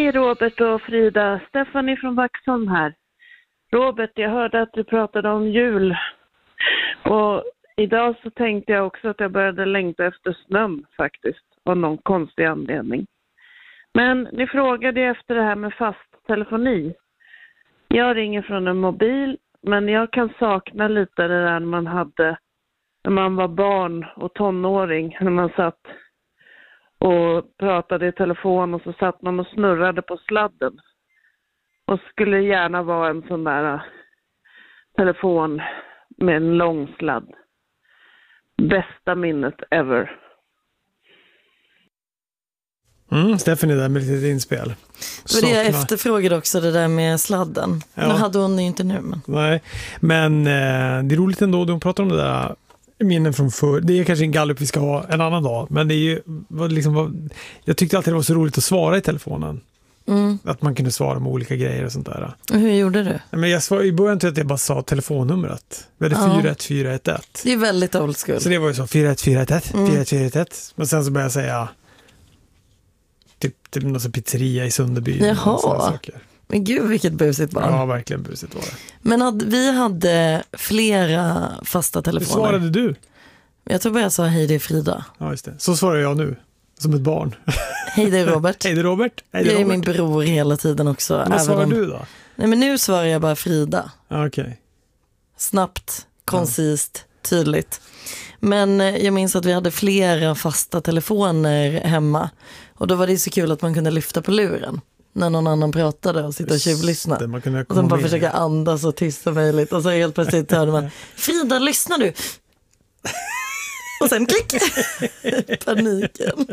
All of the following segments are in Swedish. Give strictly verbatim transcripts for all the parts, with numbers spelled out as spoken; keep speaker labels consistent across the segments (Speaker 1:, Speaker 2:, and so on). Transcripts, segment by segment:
Speaker 1: Hej Robert och Frida, Stephanie från Vaxholm här. Robert, jag hörde att du pratade om jul. Och idag så tänkte jag också att jag började längta efter snön faktiskt. Av någon konstig anledning. Men ni frågade efter det här med fast telefoni. Jag ringer från en mobil, men jag kan sakna lite det där man hade när man var barn och tonåring. När man satt och pratade i telefon och så satt man och snurrade på sladden. Och skulle gärna vara en sån där telefon med en lång sladd. Bästa minnet ever.
Speaker 2: Mm, Stephanie där med lite inspel.
Speaker 3: Det var det jag efterfrågade också, det där med sladden. Ja. Nu hade hon ju inte nu. Men.
Speaker 2: Nej, men eh, det är roligt ändå. De pratar om det där minnen från förr. Det är kanske en gallup vi ska ha en annan dag. Men det är ju vad liksom, vad, jag tyckte alltid det var så roligt att svara i telefonen. Mm. Att man kunde svara med olika grejer och sånt där.
Speaker 3: Och hur gjorde du?
Speaker 2: Men jag svarade, i början till att jag bara sa telefonnumret. Vi hade ja. fyra ett fyra ett ett.
Speaker 3: Det är väldigt old school.
Speaker 2: Så det var ju så fyra ett fyra ett ett, mm. fyra ett fyra ett ett. Men sen så började jag säga typ, typ någon pizzeria i Sunderby.
Speaker 3: Jaha. Men gud, vilket busigt barn.
Speaker 2: Ja, verkligen busigt var det.
Speaker 3: Men hade, vi hade flera fasta telefoner.
Speaker 2: Hur svarade du?
Speaker 3: Jag tror bara jag sa hej, det är Frida.
Speaker 2: Ja, just det. Så svarar jag nu. Som ett barn.
Speaker 3: Hej, det är Robert.
Speaker 2: Hej, det är Robert. Hej, det är
Speaker 3: jag är
Speaker 2: Robert.
Speaker 3: min bror hela tiden också.
Speaker 2: Men vad svarar om... du då?
Speaker 3: Nej, men nu svarar jag bara Frida.
Speaker 2: Okej. Okay.
Speaker 3: Snabbt, koncist, ja. Tydligt. Men jag minns att vi hade flera fasta telefoner hemma. Och då var det så kul att man kunde lyfta på luren när någon annan pratade och sitta och tjuvlyssna.
Speaker 2: Man kunde
Speaker 3: och sen bara försöka andas så tyst som möjligt. Och så helt plötsligt hörde man, Frida, lyssnar du? Och sen klick. Paniken.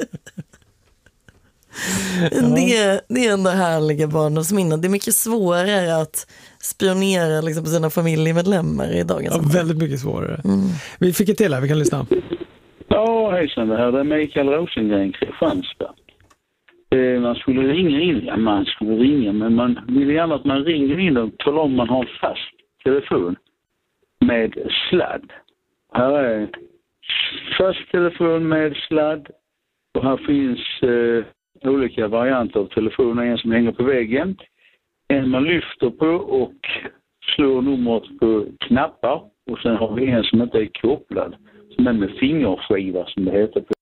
Speaker 3: det, det är ändå härliga barndomsminnen. Det är mycket svårare att spionera liksom, på sina familjemedlemmar i dagens
Speaker 2: ja, väldigt mycket svårare. Mm. Vi fick ett till här, vi kan lyssna.
Speaker 4: Ja, hejsan, det här det är Mikael Rosengren, Kristianstad. Eh, man skulle ringa in, ja man skulle ringa, men man vill gärna att man ringer in och talar om man har en fast telefon med sladd. Här är fast telefon med sladd och här finns eh, olika varianter av telefoner. En som hänger på väggen, en man lyfter på och slår numret på knappar och sen har vi en som inte är kopplad. Som är med fingerskiva som det heter på.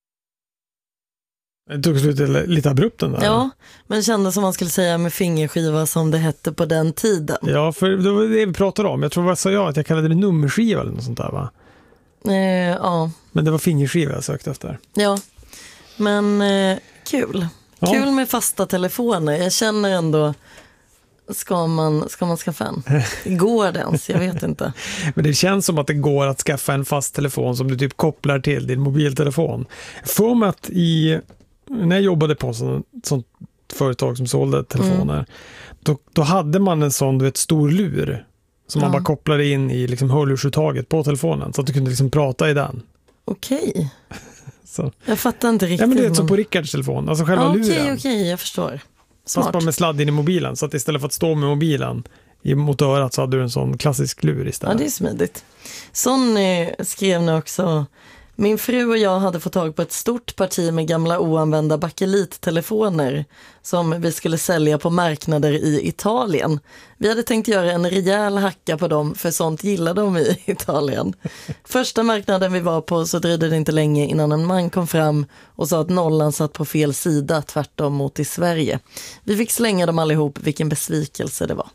Speaker 2: Det tog slut lite abrupt den där.
Speaker 3: Ja, men det kändes som man skulle säga med fingerskiva som det hette på den tiden.
Speaker 2: Ja, för det var det vi pratade om. Jag tror vad sa jag att jag kallade det nummerskiva eller något sånt där, va?
Speaker 3: Eh, ja.
Speaker 2: Men det var fingerskiva jag sökte efter.
Speaker 3: Ja, men eh, kul.
Speaker 2: Ja.
Speaker 3: Kul med fasta telefoner. Jag känner ändå, ska man, ska man skaffa en? Går det ens? Jag vet inte.
Speaker 2: Men det känns som att det går att skaffa en fast telefon som du typ kopplar till din mobiltelefon. För mig att i, när jag jobbade på ett sånt, sånt företag som sålde telefoner, mm. då, då hade man en sån, du vet, stor lur som ja. man bara kopplade in i liksom hörlursuttaget på telefonen så att du kunde liksom prata i den.
Speaker 3: Okej. Så. Jag fattar inte riktigt.
Speaker 2: Ja, men det är som på Rickards telefon, alltså själva
Speaker 3: ah,
Speaker 2: luren.
Speaker 3: Okej, okej, jag förstår. Smart.
Speaker 2: Fast bara med sladd in i mobilen, så att istället för att stå med mobilen mot örat så hade du en sån klassisk lur istället.
Speaker 3: Ja, det är smidigt. Sonny skrev nu också: min fru och jag hade fått tag på ett stort parti med gamla oanvända bakelittelefoner som vi skulle sälja på marknader i Italien. Vi hade tänkt göra en rejäl hacka på dem, för sånt gillade de i Italien. Första marknaden vi var på så dröjde det inte länge innan en man kom fram och sa att nollan satt på fel sida, tvärtom mot i Sverige. Vi fick slänga dem allihop, vilken besvikelse det var.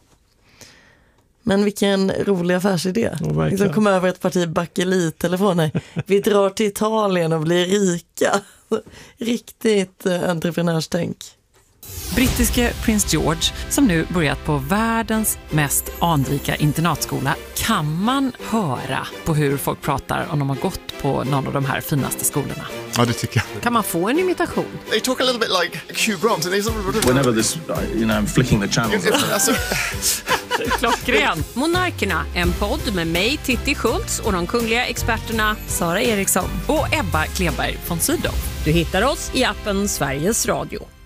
Speaker 3: Men vilken rolig affärsidé.
Speaker 2: Oh,
Speaker 3: liksom kom över ett parti bakelittelefoner. Vi drar till Italien och blir rika. Riktigt eh, entreprenörstänk.
Speaker 5: Brittiske prins George, som nu börjat på världens mest anrika internatskola, kan man höra på hur folk pratar om de har gått på någon av de här finaste skolorna.
Speaker 6: Ja, det tycker jag.
Speaker 5: Kan man få en imitation?
Speaker 6: They talk a little bit like Hugh Grant. And he's...
Speaker 7: Whenever this, you know, I'm flicking the channels.
Speaker 5: Klockren. Monarkerna, en podd med mig, Titti Schultz, och de kungliga experterna Sara Eriksson och Ebba Kleberg von Sydow. Du hittar oss i appen Sveriges Radio.